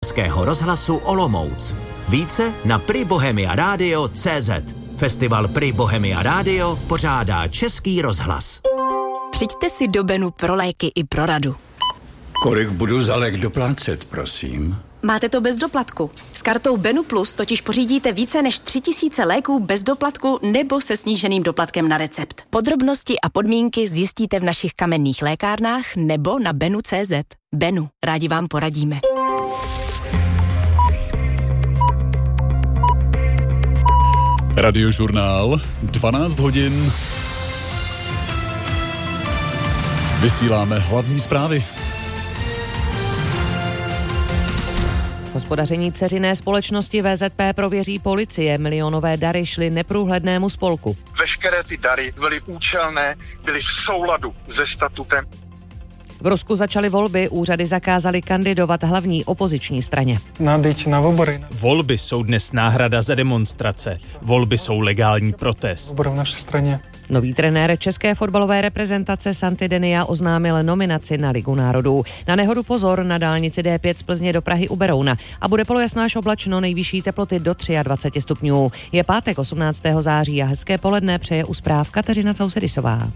Českého rozhlasu Olomouc. Více na pribohemiaradio.cz. Festival Pri Bohemia Radio pořádá Český rozhlas. Přijďte si do Benu pro léky i pro radu. Kolik budu za lék doplácet, prosím? Máte to bez doplatku. S kartou Benu Plus totiž pořídíte více než 3000 léků bez doplatku nebo se sníženým doplatkem na recept. Podrobnosti a podmínky zjistíte v našich kamenných lékárnách nebo na benu.cz. Benu, rádi vám poradíme. Radiožurnál, 12 hodin. Vysíláme hlavní zprávy. Hospodaření dceřiné společnosti VZP prověří policie. Milionové dary šly neprůhlednému spolku. Veškeré ty dary byly účelné, byly v souladu se statutem. V Rusku začaly volby, úřady zakázaly kandidovat hlavní opoziční straně. Volby jsou dnes náhrada za demonstrace. Volby jsou legální protest. V naší straně. Nový trenér české fotbalové reprezentace Santi Denia oznámil nominaci na Ligu národů. Na nehodu pozor na dálnici D5 z Plzně do Prahy u Berouna. A bude polojasno až oblačno, nejvyšší teploty do 23 stupňů. Je pátek 18. září a hezké poledne přeje u zpráv Kateřina Causedisová.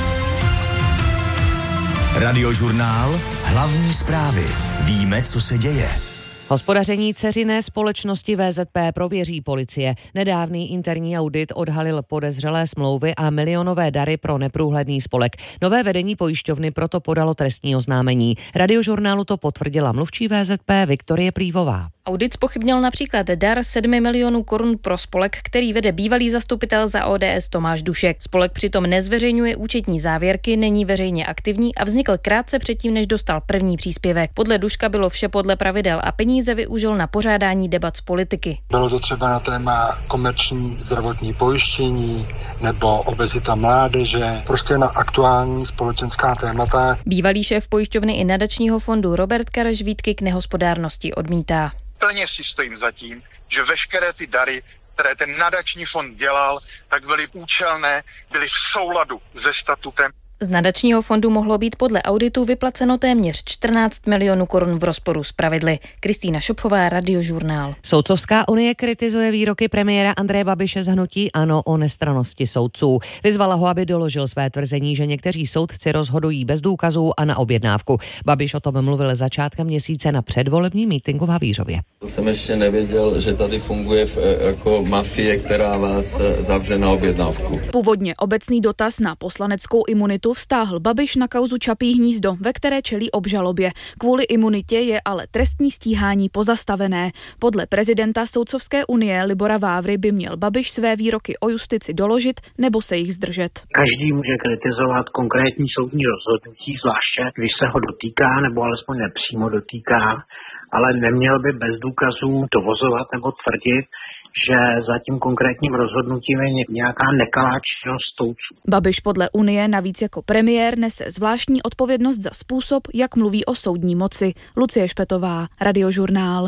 Radiožurnál, hlavní zprávy. Víme, co se děje. Hospodaření dceřiné společnosti VZP prověří policie. Nedávný interní audit odhalil podezřelé smlouvy a milionové dary pro neprůhledný spolek. Nové vedení pojišťovny proto podalo trestní oznámení. Radiožurnálu to potvrdila mluvčí VZP Viktorie Plívová. Audit zpochybnil například dar 7 milionů korun pro spolek, který vede bývalý zastupitel za ODS Tomáš Dušek. Spolek přitom nezveřejňuje účetní závěrky, není veřejně aktivní a vznikl krátce předtím, než dostal první příspěvek. Podle Duška bylo vše podle pravidel a peníze využil na pořádání debat z politiky. Bylo to třeba na téma komerční zdravotní pojištění nebo obezita mládeže, prostě na aktuální společenská témata. Bývalý šéf pojišťovny i nadačního fondu Robert Kareš výtky k nehospodárnosti odmítá. Plně si stojím za tím, že veškeré ty dary, které ten nadační fond dělal, tak byly účelné, byly v souladu se statutem. Z nadačního fondu mohlo být podle auditu vyplaceno téměř 14 milionů korun v rozporu s pravidly. Kristýna Šopfová, Radiožurnál. Soudcovská unie kritizuje výroky premiéra Andreje Babiše z hnutí ANO o nestrannosti soudců. Vyzvala ho, aby doložil své tvrzení, že někteří soudci rozhodují bez důkazů a na objednávku. Babiš o tom mluvil začátkem měsíce na předvolebním mítinku v Havířově. To jsem ještě nevěděl, že tady funguje jako mafie, která vás zavře na objednávku. Původně obecný dotaz na poslaneckou imunitu vztáhl Babiš na kauzu Čapí hnízdo, ve které čelí obžalobě. Kvůli imunitě je ale trestní stíhání pozastavené. Podle prezidenta Soudcovské unie Libora Vávry by měl Babiš své výroky o justici doložit nebo se jich zdržet. Každý může kritizovat konkrétní soudní rozhodnutí, zvláště když se ho dotýká nebo alespoň nepřímo dotýká, ale neměl by bez důkazů dovozovat nebo tvrdit, že za tím konkrétním rozhodnutím je nějaká nekalá činnost soudců. Babiš podle Unie navíc jako premiér nese zvláštní odpovědnost za způsob, jak mluví o soudní moci. Lucie Špetová, Radiožurnál.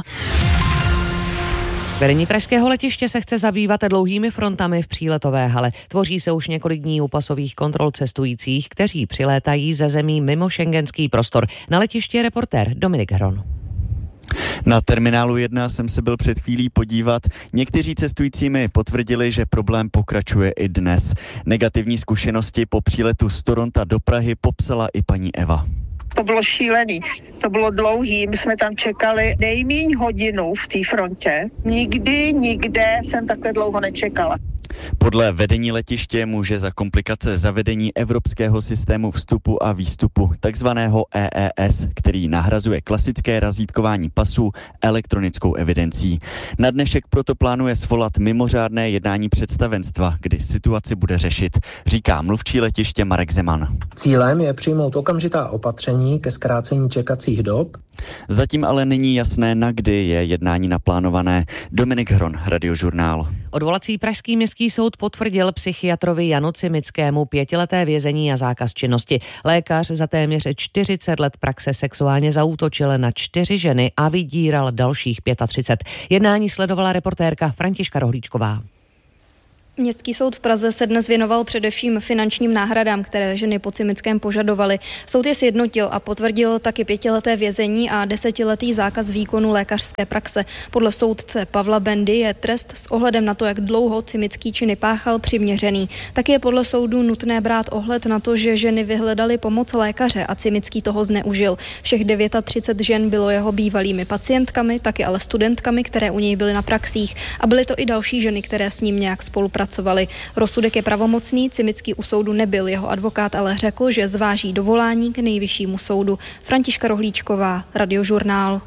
Vedení pražského letiště se chce zabývat dlouhými frontami v příletové hale. Tvoří se už několik dní u pasových kontrol cestujících, kteří přilétají ze zemí mimo schengenský prostor. Na letišti je reportér Dominik Hron. Na terminálu 1 jsem se byl před chvílí podívat. Někteří cestující mi potvrdili, že problém pokračuje i dnes. Negativní zkušenosti po příletu z Toronta do Prahy popsala i paní Eva. To bylo šílený, to bylo dlouhý, my jsme tam čekali nejméně hodinu v té frontě. Nikde jsem takhle dlouho nečekala. Podle vedení letiště může za komplikace zavedení evropského systému vstupu a výstupu, takzvaného EES, který nahrazuje klasické razítkování pasů elektronickou evidencí. Na dnešek proto plánuje svolat mimořádné jednání představenstva, kdy situaci bude řešit, říká mluvčí letiště Marek Zeman. Cílem je přijmout okamžitá opatření ke zkrácení čekacích dob. Zatím ale není jasné, na kdy je jednání naplánované. Dominik Hron, Radiožurnál. Odvolací pražský městský soud potvrdil psychiatrovi Janu Cimickému 5leté vězení a zákaz činnosti. Lékař za téměř 40 let praxe sexuálně zaútočil na 4 ženy a vydíral dalších 35. Jednání sledovala reportérka Františka Rohlíčková. Městský soud v Praze se dnes věnoval především finančním náhradám, které ženy po Cimickém požadovaly. Soud je sjednotil a potvrdil taky 5leté vězení a 10letý zákaz výkonu lékařské praxe. Podle soudce Pavla Bendy je trest s ohledem na to, jak dlouho Cimický činy páchal, přiměřený. Taky je podle soudu nutné brát ohled na to, že ženy vyhledaly pomoc lékaře a Cimický toho zneužil. Všech 39 žen bylo jeho bývalými pacientkami, taky ale studentkami, které u něj byly na praxích. A byly to i další ženy, které s ním nějak spolupracovaly. Rozsudek je pravomocný, Cimický u soudu nebyl, jeho advokát ale řekl, že zváží dovolání k nejvyššímu soudu. Františka Rohlíčková, Radiožurnál.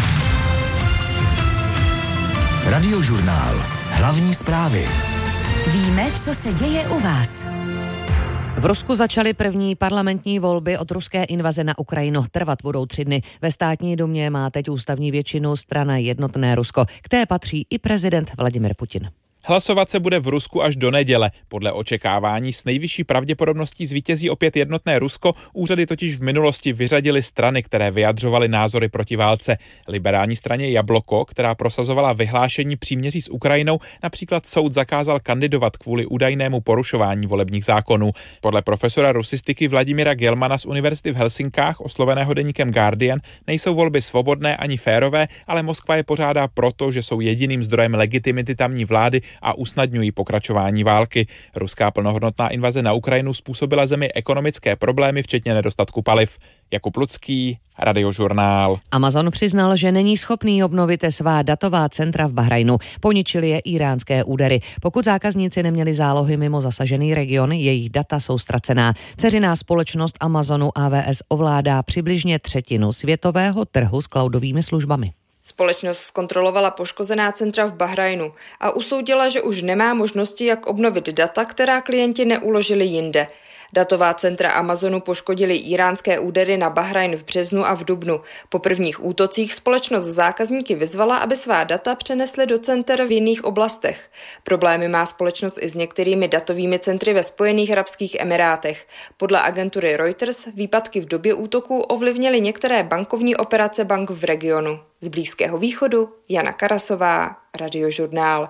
Radiožurnál. Hlavní zprávy. Víme, co se děje u vás. V Rusku začaly první parlamentní volby od ruské invaze na Ukrajinu. Trvat budou 3 dny. Ve státní dumě má teď ústavní většinu strana Jednotné Rusko. K té patří i prezident Vladimir Putin. Hlasovat se bude v Rusku až do neděle. Podle očekávání s nejvyšší pravděpodobností zvítězí opět Jednotné Rusko. Úřady totiž v minulosti vyřadily strany, které vyjadřovaly názory proti válce. Liberální straně Jabloko, která prosazovala vyhlášení příměří s Ukrajinou, například soud zakázal kandidovat kvůli údajnému porušování volebních zákonů. Podle profesora rusistiky Vladimira Gelmana z univerzity v Helsinkách, osloveného deníkem Guardian, nejsou volby svobodné ani férové, ale Moskva je pořádá proto, že jsou jediným zdrojem legitimity tamní vlády a usnadňují pokračování války. Ruská plnohodnotná invaze na Ukrajinu způsobila zemi ekonomické problémy, včetně nedostatku paliv. Jakub Lucký, Radiožurnál. Amazon přiznal, že není schopný obnovit svá datová centra v Bahrajnu. Poničili je íránské údery. Pokud zákazníci neměli zálohy mimo zasažený region, jejich data jsou ztracená. Dceřiná společnost Amazonu AWS ovládá přibližně 1/3 světového trhu s cloudovými službami. Společnost zkontrolovala poškozená centra v Bahrajnu a usoudila, že už nemá možnosti, jak obnovit data, která klienti neuložili jinde. Datová centra Amazonu poškodily íránské údery na Bahrajn v březnu a v dubnu. Po prvních útocích společnost zákazníky vyzvala, aby svá data přenesli do center v jiných oblastech. Problémy má společnost i s některými datovými centry ve Spojených arabských emirátech. Podle agentury Reuters výpadky v době útoku ovlivnily některé bankovní operace bank v regionu. Z Blízkého východu Jana Karasová, Radiožurnál.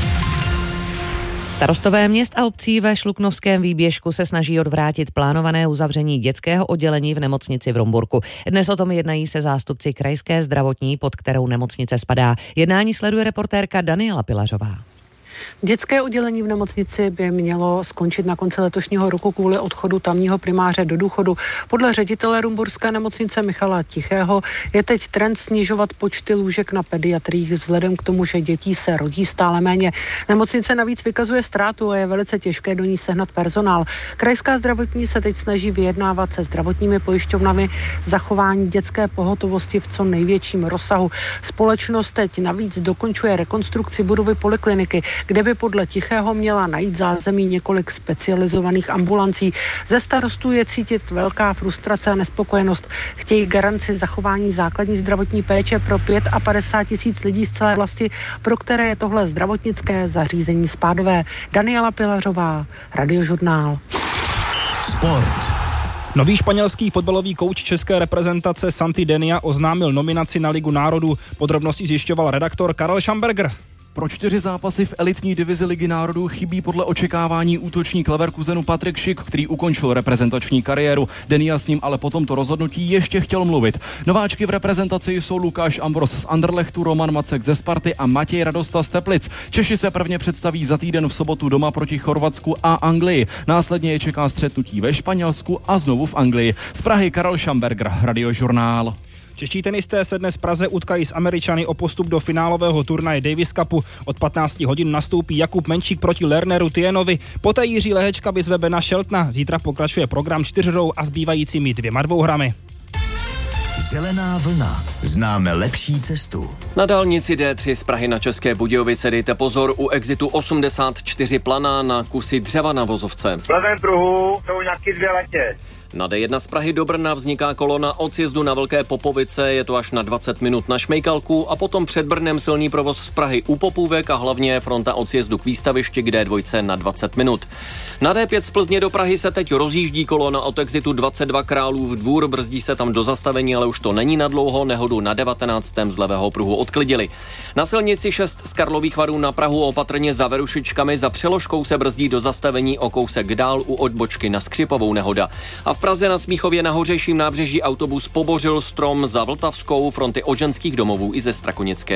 Starostové měst a obcí ve Šluknovském výběžku se snaží odvrátit plánované uzavření dětského oddělení v nemocnici v Rumburku. Dnes o tom jednají se zástupci krajské zdravotní, pod kterou nemocnice spadá. Jednání sleduje reportérka Daniela Pilařová. Dětské oddělení v nemocnici by mělo skončit na konci letošního roku kvůli odchodu tamního primáře do důchodu. Podle ředitele Rumburské nemocnice Michala Tichého je teď trend snižovat počty lůžek na pediatriích vzhledem k tomu, že dětí se rodí stále méně. Nemocnice navíc vykazuje ztrátu a je velice těžké do ní sehnat personál. Krajská zdravotní se teď snaží vyjednávat se zdravotními pojišťovnami zachování dětské pohotovosti v co největším rozsahu. Společnost teď navíc dokončuje rekonstrukci budovy polikliniky, kde by podle Tichého měla najít zázemí několik specializovaných ambulancí. Ze starostů je cítit velká frustrace a nespokojenost. Chtějí garanci zachování základní zdravotní péče pro 55 000 lidí z celé vlasti, pro které je tohle zdravotnické zařízení spádové. Daniela Pilařová, Radiožurnál. Sport. Nový španělský fotbalový kouč české reprezentace Santi Denia oznámil nominaci na Ligu národů. Podrobnosti zjišťoval redaktor Karel Schamberger. Pro 4 zápasy v elitní divizi Ligy národů chybí podle očekávání útočník Leverkusenu Patrik Schick, který ukončil reprezentační kariéru. Denia s ním ale po tomto rozhodnutí ještě chtěl mluvit. Nováčky v reprezentaci jsou Lukáš Ambros z Anderlechtu, Roman Macek ze Sparty a Matěj Radosta z Teplic. Češi se prvně představí za týden v sobotu doma proti Chorvatsku a Anglii. Následně je čeká střetnutí ve Španělsku a znovu v Anglii. Z Prahy Karel Schamberger, Radiožurnál. Čeští tenisté se dnes v Praze utkají s Američany o postup do finálového turnaje Davis Cupu. Od 15 hodin nastoupí Jakub Menčík proti Lerneru Tienovi. Poté Jiří Lehečka vyzve Bena Sheltona. Zítra pokračuje program 4 a zbývajícími 2 dvouhrami. Zelená vlna. Známe lepší cestu. Na dálnici D3 z Prahy na České Budějovice dejte pozor, u exitu 84 Planá na kusy dřeva na vozovce. V levém pruhu jsou nějaký 2 letě. Na D1 z Prahy do Brna vzniká kolona od sjezdu na Velké Popovice, je to až na 20 minut na Šmejkalku a potom před Brnem silný provoz z Prahy u Popůvek a hlavně fronta od sjezdu k výstavišti k D2 na 20 minut. Na D5 z Plzně do Prahy se teď rozjíždí kolona od exitu 22 Králův Dvůr, brzdí se tam do zastavení, ale už to není nadlouho, nehodu na 19. z levého pruhu odklidili. Na silnici 6 z Karlových Varů na Prahu opatrně za Verušičkami, za Přeložkou se brzdí do zastavení o kousek dál u odbočky na Skřipovou nehoda. A v Praze na Smíchově na Hořejším nábřeží autobus pobořil strom za Vltavskou, fronty od ženských domovů i ze Strakonické